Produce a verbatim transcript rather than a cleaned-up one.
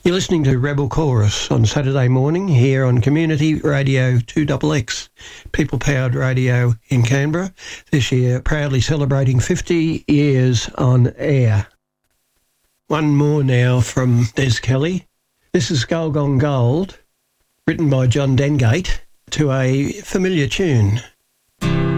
You're listening to Rebel Chorus on Saturday morning here on Community Radio two X X, people-powered radio in Canberra, this year proudly celebrating fifty years on air. One more now from Des Kelly. This is Gulgong Gold, written by John Dengate, to a familiar tune.